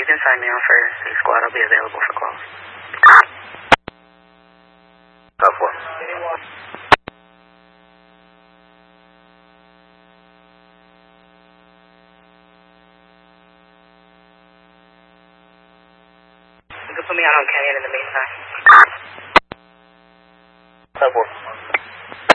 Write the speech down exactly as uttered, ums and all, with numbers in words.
you can sign me off for C Squad. I'll be available for calls. Go for it. You can put me out on Canyon in the meantime.